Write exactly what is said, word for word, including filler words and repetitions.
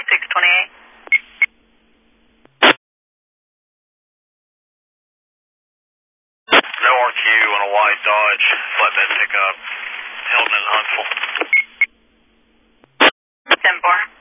six twenty-eight. No R Q on a white Dodge flatbed pickup, Hilton and Huntsville. ten four.